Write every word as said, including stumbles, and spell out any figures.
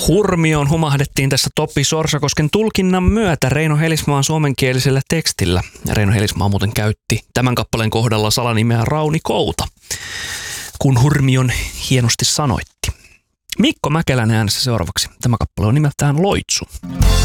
Hurmioon humahdettiin tässä Topi Sorsakosken tulkinnan myötä Reino Helismaan suomenkielisellä tekstillä. Reino Helismaa muuten käytti tämän kappaleen kohdalla salanimeä Rauni Kouta, kun Hurmion hienosti sanoitti. Mikko Mäkelän äänessä seuraavaksi. Tämä kappale on nimeltään Loitsu.